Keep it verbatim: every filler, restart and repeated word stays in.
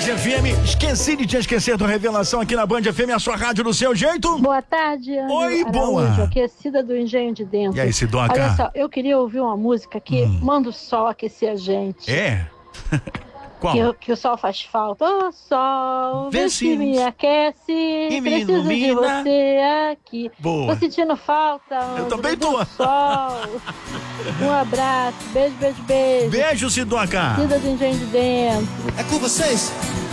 F M. Esqueci de te esquecer do Revelação aqui na Band F M, a sua rádio do seu jeito. Boa tarde, André. Oi, Araújo, boa. aqui é Cida do Engenho de Dentro. E aí, Sidoca? Olha só, eu queria ouvir uma música que Hum. manda o sol aquecer a gente. É? Qual? Que, que o sol faz falta. Ô, sol, vê se me aquece. E me Preciso de ilumina. você aqui. Boa. Tô sentindo falta, Eu André, também do tô. sol. Um abraço. Beijo, beijo, beijo. Beijo, Sidoca. Cida do Engenho de Dentro. É com vocês?